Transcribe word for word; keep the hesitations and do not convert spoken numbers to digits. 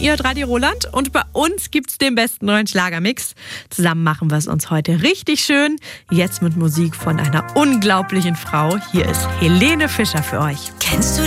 Ihr hört Radio Roland und bei uns gibt's den besten neuen Schlagermix. Zusammen machen wir es uns heute richtig schön. Jetzt mit Musik von einer unglaublichen Frau. Hier ist Helene Fischer für euch. Kennst du